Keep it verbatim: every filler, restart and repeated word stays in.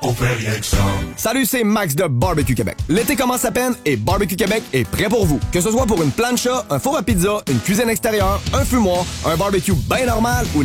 on fait rien que ça. Salut, c'est Max de Barbecue Québec. L'été commence à peine et Barbecue Québec est prêt pour vous. Que ce soit pour une plancha, un four à pizza, une cuisine extérieure, un fumoir, un barbecue bien normal ou